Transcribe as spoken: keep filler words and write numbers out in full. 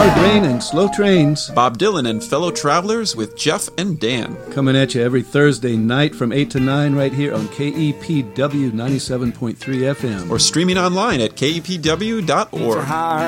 Hard rain and slow trains. Bob Dylan and fellow travelers with Jeff and Dan. Coming at you every Thursday night from eight to nine right here on K E P W ninety-seven point three F M. Or streaming online at K E P W dot org.